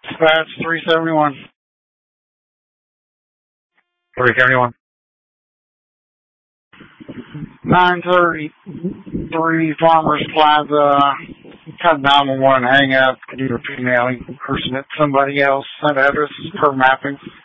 Dispatch 371. 371. 933 Farmers Plaza. Cut 911 hang up. Could you repeat mailing person at somebody else? That address is per mapping.